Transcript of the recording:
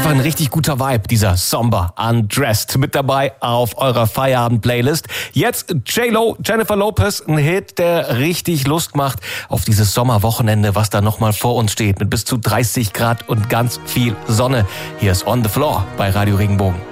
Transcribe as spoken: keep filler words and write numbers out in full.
einfach ein richtig guter Vibe, dieser Somber Undressed, mit dabei auf eurer Feierabend-Playlist. Jetzt J-Lo, Jennifer Lopez, ein Hit, der richtig Lust macht auf dieses Sommerwochenende, was da nochmal vor uns steht, mit bis zu dreißig Grad und ganz viel Sonne. Hier ist On the Floor bei Radio Regenbogen.